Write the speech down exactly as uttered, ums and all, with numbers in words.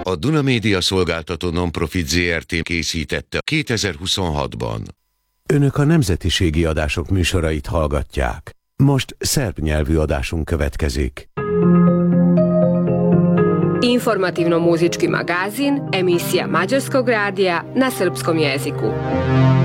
a Duna Média Szolgáltató Nonprofit zé er té készítette kétezer-huszonhatban. Önök a nemzetiségi adások műsorait hallgatják. Most szerb nyelvű adásunk következik. Informativno-muzički magazin, emisija Mađarskog radija na srpskom jeziku.